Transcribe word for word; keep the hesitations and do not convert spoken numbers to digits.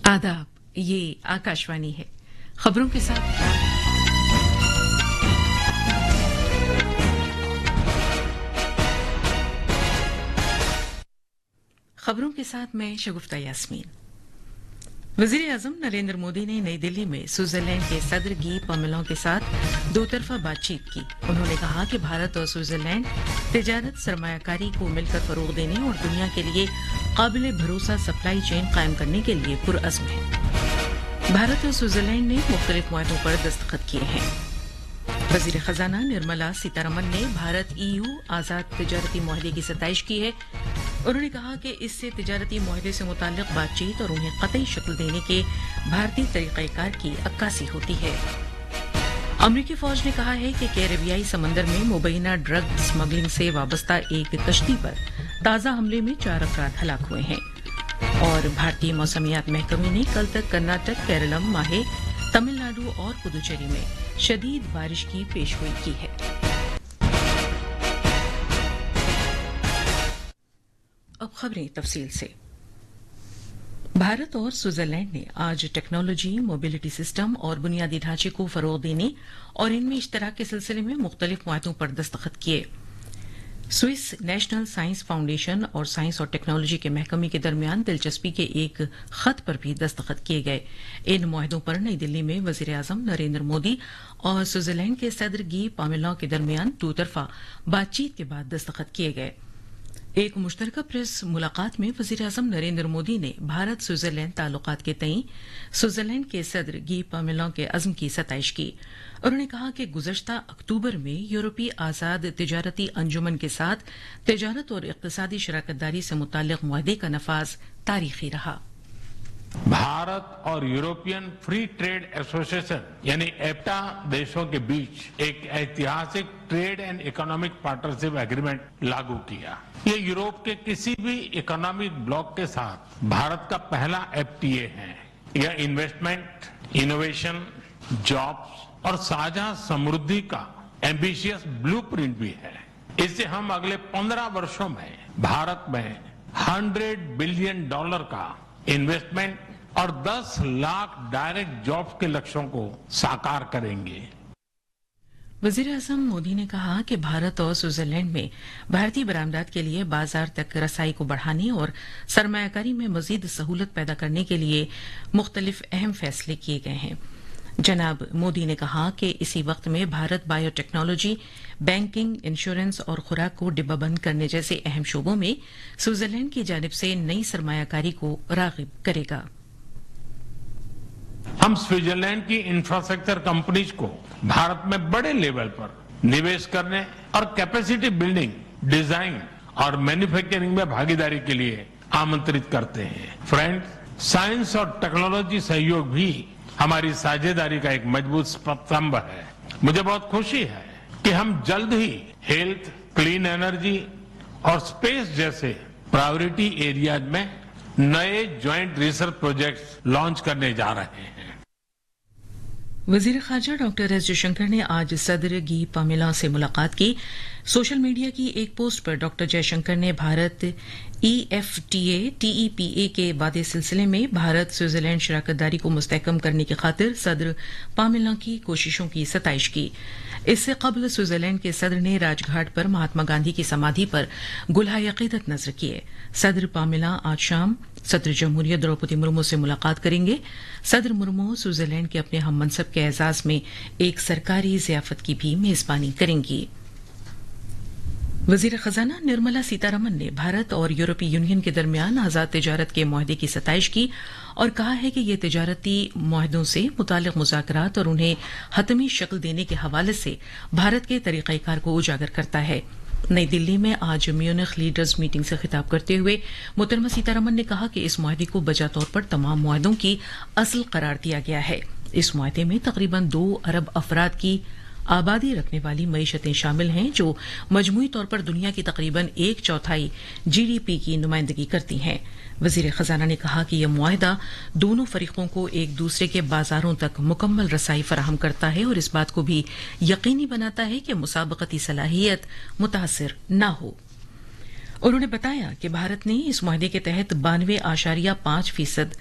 आदाब, ये आकाशवाणी है। खबरों के साथ खबरों के साथ मैं शगुफ्ता यास्मीन। वजीर आजम नरेंद्र मोदी ने नई दिल्ली में स्विट्जरलैंड के सदर गी पमेलों के साथ दो तरफा बातचीत की। उन्होंने कहा कि भारत और स्विट्जरलैंड तिजारत, सरमायाकारी को मिलकर फरोग देने और दुनिया के लिए काबिल भरोसा सप्लाई चेन कायम करने के लिए पुरअज़्म है। भारत और स्विट्जरलैंड ने मुख्तलिफ मुआहदों पर दस्तखत किए हैं। वजीर खजाना निर्मला सीतारमन ने भारत ईयू आजाद तिजारती मुआहदे की सताइश की है। उन्होंने कहा कि इससे तिजारती मुआहदे से मुताल्लिक बातचीत और उन्हें कतई शक्ल देने के भारतीय तरीक़ाकार की अक्कासी होती है। अमरीकी फौज ने कहा है कि कैरेबियाई समंदर में मुबैना ड्रग स्मगलिंग से वाबस्ता एक कश्ती पर ताज़ा हमले में चार अफराद हलाक हुए हैं। और भारतीय मौसमियात महकमे ने कल तक कर्नाटक, केरलम, माहे, तमिलनाडु और पुदुचेरी में शदीद बारिश की पेशगोई की है। अब खबरें तफसील से। भारत और स्विट्जरलैंड ने आज टेक्नोलॉजी, मोबिलिटी सिस्टम और बुनियादी ढांचे को फरोग देने और इनमें इश्तराक के सिलसिले में मुख्तलिफ मुआहदों पर दस्तखत किए। स्विस नेशनल साइंस फाउंडेशन और साइंस और टेक्नोलॉजी के महकमे के दरमियान दिलचस्पी के एक खत पर भी दस्तखत किए गए। इन मुआहदों पर नई दिल्ली में वजीर आजम नरेंद्र मोदी और स्विट्जरलैंड के सदर गी पामेलॉ के दरमियान दो तरफा बातचीत के बाद दस्तखत किए गए। एक मुश्तरका प्रेस मुलाकात में वजीर आजम नरेंद्र मोदी ने भारत स्विट्जरलैंड ताल्लुकात के तईं स्विट्जरलैंड के सदर गी पामेलॉ के अज़्म की सताइश की। उन्होंने कहा कि गुज़श्ता अक्तूबर में यूरोपीय आजाद तिजारती अंजुमन के साथ तिजारत और इक़्तिसादी शराकतदारी से मुताल्लिक़ मुआहदे का नफाज तारीखी रहा। भारत और यूरोपियन फ्री ट्रेड एसोसिएशन यानी एप्टा देशों के बीच एक ऐतिहासिक trade and economic partnership agreement लागू किया। ये यूरोप के किसी भी इकोनॉमिक ब्लॉक के साथ भारत का पहला एफटीए है। यह इन्वेस्टमेंट, इनोवेशन, जॉब्स और साझा समृद्धि का एम्बिशियस ब्लूप्रिंट भी है। इससे हम अगले पंद्रह वर्षों में भारत में हंड्रेड बिलियन डॉलर का इन्वेस्टमेंट और दस लाख डायरेक्ट जॉब्स के लक्ष्यों को साकार करेंगे। वजीर आजम मोदी ने कहा कि भारत और स्विट्जरलैंड में भारतीय बरामदात के लिए बाजार तक रसाई को बढ़ाने और सरमायाकारी में मजीद सहूलत पैदा करने के लिए मुख्तलिफ अहम फैसले किए गए हैं। जनाब मोदी ने कहा कि इसी वक्त में भारत बायोटेक्नोलॉजी, बैंकिंग, इंश्योरेंस और खुराक को डिब्बाबंद करने जैसे अहम शोबों में स्विट्जरलैंड की जानिब से नई सरमायाकारी को राग़िब करेगा। हम स्विट्जरलैंड की इंफ्रास्ट्रक्चर कंपनीज को भारत में बड़े लेवल पर निवेश करने और कैपेसिटी बिल्डिंग, डिजाइन और मैन्युफैक्चरिंग में भागीदारी के लिए आमंत्रित करते हैं। फ्रेंड्स, साइंस और टेक्नोलॉजी सहयोग भी हमारी साझेदारी का एक मजबूत स्तंभ है। मुझे बहुत खुशी है कि हम जल्द ही हेल्थ, क्लीन एनर्जी और स्पेस जैसे प्रायोरिटी एरियाज में नए ज्वाइंट रिसर्च प्रोजेक्ट्स लॉन्च करने जा रहे हैं। वजीर खारजा डॉक्टर एस जयशंकर ने आज सदर गी पामेला से मुलाकात की। सोशल मीडिया की एक पोस्ट पर डॉक्टर जयशंकर ने भारत ईएफटीए टीईपीए के वादे सिलसिले में भारत स्विट्जरलैंड शराकतदारी को मुस्तहकम करने की खातिर सदर पामेला की कोशिशों की सताइश की। इससे कबल स्विट्जरलैंड के सदर ने राजघाट पर महात्मा गांधी की समाधि पर गुलहाय अकीदत नजर किए। सदर पामेला आज शाम सदर जमहूरियत द्रौपदी मुर्मू से मुलाकात करेंगे। सदर मुर्मू स्विट्जरलैंड के अपने हम मनसब के एजाज में एक सरकारी जियाफत की भी मेजबानी करेंगी। वजीर खजाना निर्मला सीतारमन ने भारत और यूरोपीय यूनियन के दरमियान आजाद तिजारत के मुआहदे की सताइश की और कहा है कि ये तिजारती मुआहदों से मुताल्लिक मुज़ाकरात और उन्हें हतमी शक्ल देने के हवाले से भारत के तरीक़ाकार को उजागर करता है। नई दिल्ली में आज म्यूनिख लीडर्स मीटिंग से खिताब करते हुए मोहतरमा सीतारमन ने कहा कि इस मुआहदे को बजा तौर पर तमाम मुआहदों की असल करार दिया गया है। इस मुआहदे में तकरीबन दो अरब अफराद की आबादी रखने वाली मईशतें शामिल हैं, जो मजमूई तौर पर दुनिया की तकरीबन एक चौथाई जीडीपी की नुमाइंदगी करती हैं। वजीर खजाना ने कहा कि यह मुआहदा दोनों फरीकों को एक दूसरे के बाजारों तक मुकम्मल रसाई फराहम करता है और इस बात को भी यकीनी बनाता है कि मुसाबकती सलाहियत मुतासिर न हो। उन्होंने बताया कि भारत ने इस मुआहदे के तहत बानवे आशारिया पांच फीसद